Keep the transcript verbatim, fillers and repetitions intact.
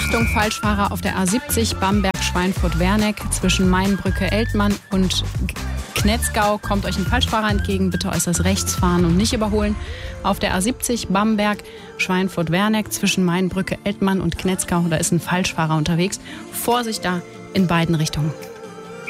Achtung, Falschfahrer auf der A siebzig Bamberg-Schweinfurt-Werneck zwischen Mainbrücke-Eltmann und Knetzgau kommt euch ein Falschfahrer entgegen. Bitte äußerst rechts fahren und nicht überholen. Auf der A siebzig Bamberg-Schweinfurt-Werneck zwischen Mainbrücke-Eltmann und Knetzgau, da ist ein Falschfahrer unterwegs. Vorsicht da in beiden Richtungen.